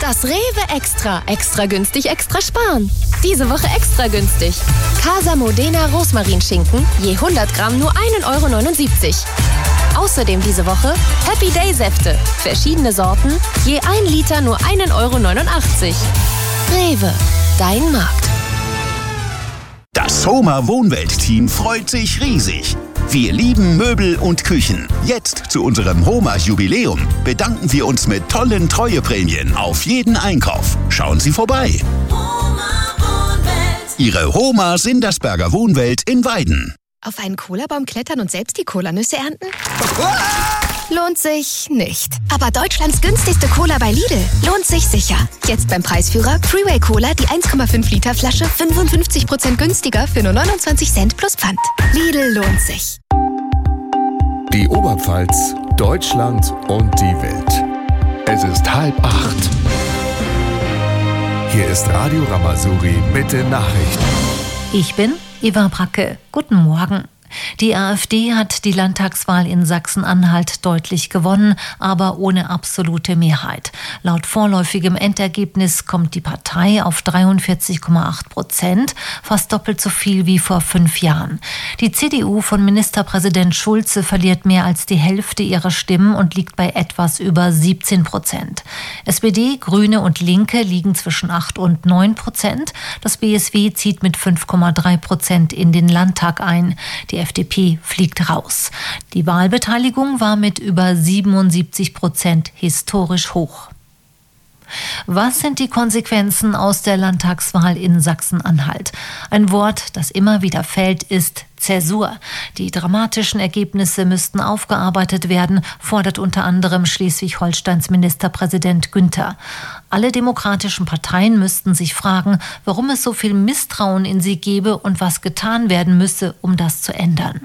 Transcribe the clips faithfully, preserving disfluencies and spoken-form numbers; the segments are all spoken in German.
Das Rewe Extra. Extra günstig, extra sparen. Diese Woche extra günstig. Casa Modena Rosmarinschinken, je hundert Gramm nur ein Euro neunundsiebzig. Außerdem diese Woche Happy Day Säfte. Verschiedene Sorten, je ein Liter nur ein Euro neunundachtzig. Rewe, dein Markt. Das Homa Wohnwelt-Team freut sich riesig. Wir lieben Möbel und Küchen. Jetzt zu unserem Homa-Jubiläum bedanken wir uns mit tollen Treueprämien auf jeden Einkauf. Schauen Sie vorbei. Homa Wohnwelt. Ihre Homa Sindersberger Wohnwelt in Weiden. Auf einen Cola-Baum klettern und selbst die Colanüsse ernten? Lohnt sich nicht. Aber Deutschlands günstigste Cola bei Lidl lohnt sich sicher. Jetzt beim Preisführer Freeway Cola, die eins Komma fünf Liter Flasche, fünfundfünfzig Prozent günstiger für nur neunundzwanzig Cent plus Pfand. Lidl lohnt sich. Die Oberpfalz, Deutschland und die Welt. Es ist halb acht. Hier ist Radio Ramazouri mit den Nachrichten. Ich bin Eva Bracke. Guten Morgen. Die AfD hat die Landtagswahl in Sachsen-Anhalt deutlich gewonnen, aber ohne absolute Mehrheit. Laut vorläufigem Endergebnis kommt die Partei auf dreiundvierzig Komma acht Prozent, fast doppelt so viel wie vor fünf Jahren. Die C D U von Ministerpräsident Schulze verliert mehr als die Hälfte ihrer Stimmen und liegt bei etwas über siebzehn Prozent. S P D, Grüne und Linke liegen zwischen acht und neun Prozent. Das B S W zieht mit fünf Komma drei Prozent in den Landtag ein. Die F D P fliegt raus. Die Wahlbeteiligung war mit über siebenundsiebzig Prozent historisch hoch. Was sind die Konsequenzen aus der Landtagswahl in Sachsen-Anhalt? Ein Wort, das immer wieder fällt, ist Zäsur. Die dramatischen Ergebnisse müssten aufgearbeitet werden, fordert unter anderem Schleswig-Holsteins Ministerpräsident Günther. Alle demokratischen Parteien müssten sich fragen, warum es so viel Misstrauen in sie gebe und was getan werden müsse, um das zu ändern.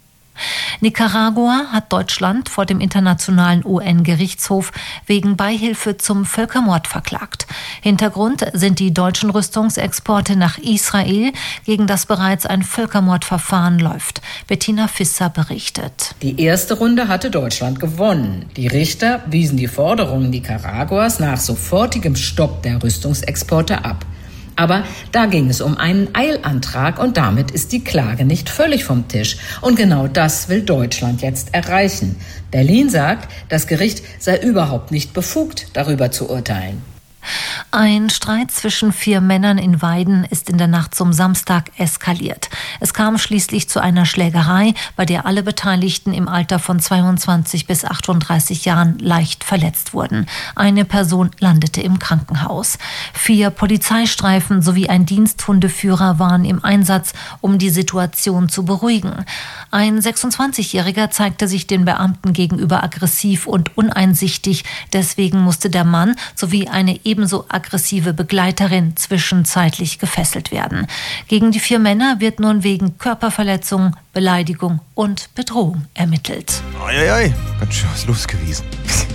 Nicaragua hat Deutschland vor dem Internationalen U N-Gerichtshof wegen Beihilfe zum Völkermord verklagt. Hintergrund sind die deutschen Rüstungsexporte nach Israel, gegen das bereits ein Völkermordverfahren läuft. Bettina Fisser berichtet. Die erste Runde hatte Deutschland gewonnen. Die Richter wiesen die Forderungen Nicaraguas nach sofortigem Stopp der Rüstungsexporte ab. Aber da ging es um einen Eilantrag und damit ist die Klage nicht völlig vom Tisch. Und genau das will Deutschland jetzt erreichen. Berlin sagt, das Gericht sei überhaupt nicht befugt, darüber zu urteilen. Ein Streit zwischen vier Männern in Weiden ist in der Nacht zum Samstag eskaliert. Es kam schließlich zu einer Schlägerei, bei der alle Beteiligten im Alter von zweiundzwanzig bis achtunddreißig Jahren leicht verletzt wurden. Eine Person landete im Krankenhaus. Vier Polizeistreifen sowie ein Diensthundeführer waren im Einsatz, um die Situation zu beruhigen. Ein sechsundzwanzigjähriger zeigte sich den Beamten gegenüber aggressiv und uneinsichtig. Deswegen musste der Mann sowie eine ebenso aggressive Begleiterin zwischenzeitlich gefesselt werden. Gegen die vier Männer wird nun wegen Körperverletzung, Beleidigung und Bedrohung ermittelt. Eieiei, ganz schön was los gewesen.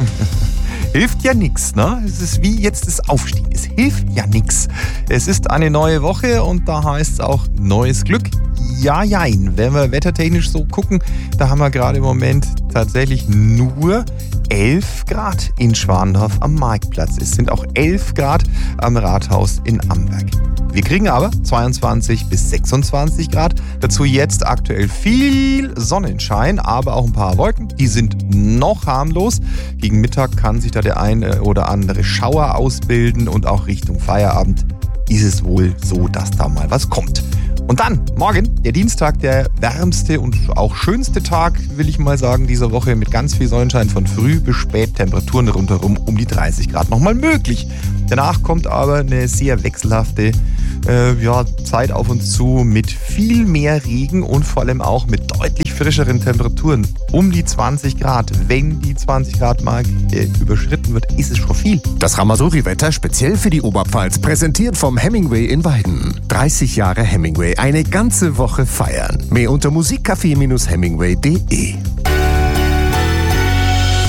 Hilft ja nichts, ne? Es ist wie jetzt das Aufstehen. Es hilft ja nichts. Es ist eine neue Woche und da heißt es auch neues Glück. Ja, jein. Wenn wir wettertechnisch so gucken, da haben wir gerade im Moment tatsächlich nur elf Grad in Schwandorf am Marktplatz. Es sind auch elf Grad am Rathaus in Amberg. Wir kriegen aber zweiundzwanzig bis sechsundzwanzig Grad. Dazu jetzt aktuell viel Sonnenschein, aber auch ein paar Wolken. Die sind noch harmlos. Gegen Mittag kann sich da der eine oder andere Schauer ausbilden und auch Richtung Feierabend ist es wohl so, dass da mal was kommt. Und dann, morgen, der Dienstag, der wärmste und auch schönste Tag, will ich mal sagen, dieser Woche mit ganz viel Sonnenschein von früh bis spät, Temperaturen rundherum um die dreißig Grad nochmal möglich. Danach kommt aber eine sehr wechselhafte äh, ja, Zeit auf uns zu mit viel mehr Regen und vor allem auch mit deutlich frischeren Temperaturen. Um die zwanzig Grad. Wenn die zwanzig Grad Marke äh, überschritten wird, ist es schon viel. Das Ramazouri-Wetter speziell für die Oberpfalz, präsentiert vom Hemingway in Weiden. dreißig Jahre Hemingway, eine ganze Woche feiern. Mehr unter musikcafé Bindestrich hemingway punkt de.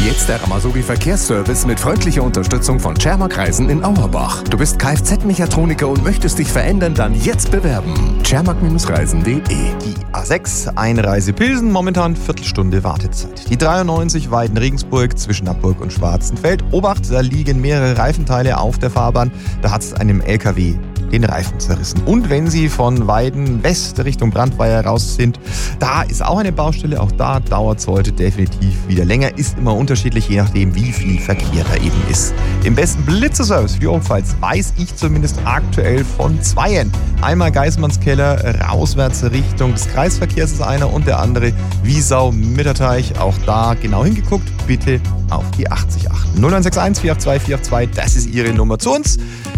Jetzt der Ramazogi Verkehrsservice mit freundlicher Unterstützung von Cermak Reisen in Auerbach. Du bist Kfz-Mechatroniker und möchtest dich verändern, dann jetzt bewerben. cermak Reisen punkt de. Die A sechs Einreise Pilsen, momentan Viertelstunde Wartezeit. Die dreiundneunzig Weiden-Regensburg zwischen Naburg und Schwarzenfeld. Obacht, da liegen mehrere Reifenteile auf der Fahrbahn. Da hat es einem L K W den Reifen zerrissen. Und wenn Sie von Weiden West Richtung Brandweier raus sind, da ist auch eine Baustelle. Auch da dauert es heute definitiv wieder länger. Ist immer unterschiedlich, je nachdem, wie viel Verkehr da eben ist. Im besten Blitzerservice für die Oberpfalz weiß ich zumindest aktuell von zweien. Einmal Geismannskeller, rauswärts Richtung des Kreisverkehrs ist einer und der andere Wiesau-Mitterteich. Auch da genau hingeguckt, bitte auf die achtzig acht. null neun sechs eins vier acht zwei vier acht zwei, das ist Ihre Nummer zu uns.